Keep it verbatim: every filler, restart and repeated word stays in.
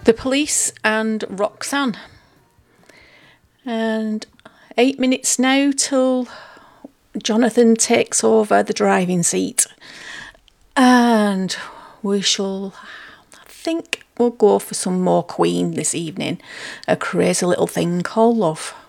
The Police and Roxanne. And eight minutes now till Jonathan takes over the driving seat. And we shall, I think we'll go for some more Queen this evening. A Crazy Little Thing Called Love.